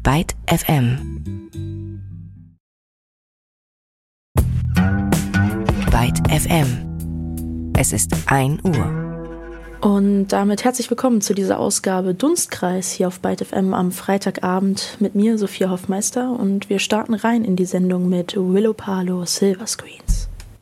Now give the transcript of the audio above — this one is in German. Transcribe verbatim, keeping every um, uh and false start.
Byte F M. Byte F M. Es ist ein Uhr. Und damit herzlich willkommen zu dieser Ausgabe Dunstkreis hier auf Byte F M am Freitagabend mit mir, Sophia Hoffmeister. Und wir starten rein in die Sendung mit Willow Palo Silver Screens.